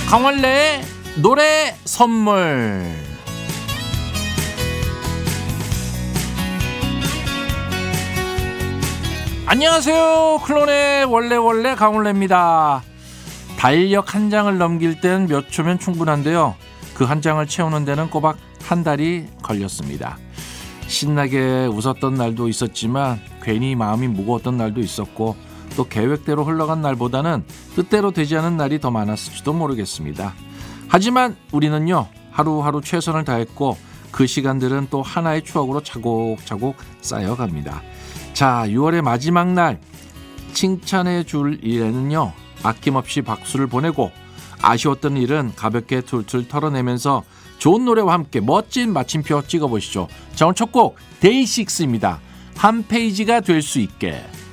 강원래의 노래 선물. 안녕하세요. 클론의 원래 강원래입니다. 달력 한 장을 넘길 땐 몇 초면 충분한데요. 그 한 장을 채우는 데는 꼬박 한 달이 걸렸습니다. 신나게 웃었던 날도 있었지만 괜히 마음이 무거웠던 날도 있었고, 또 계획대로 흘러간 날보다는 뜻대로 되지 않은 날이 더 많았을지도 모르겠습니다. 하지만 우리는요, 하루하루 최선을 다했고 그 시간들은 또 하나의 추억으로 차곡차곡 쌓여갑니다. 자, 6월의 마지막 날, 칭찬해 줄 일에는요, 아낌없이 박수를 보내고 아쉬웠던 일은 가볍게 툴툴 털어내면서 좋은 노래와 함께 멋진 마침표 찍어보시죠. 자, 오늘 첫 곡 데이식스입니다. 한 페이지가 될 수 있게.